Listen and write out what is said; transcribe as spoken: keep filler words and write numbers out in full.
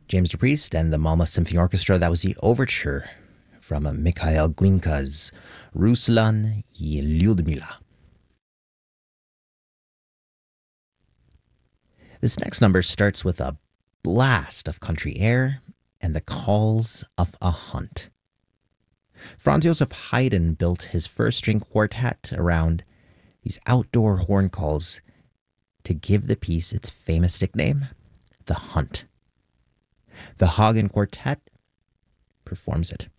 James DePriest and the Malmö Symphony Orchestra. That was the overture from Mikhail Glinka's Ruslan и Lyudmila. This next number starts with a blast of country air and the calls of a hunt. Franz Joseph Haydn built his first string quartet around these outdoor horn calls to give the piece its famous nickname, The Hunt. The Hagen Quartet performs it.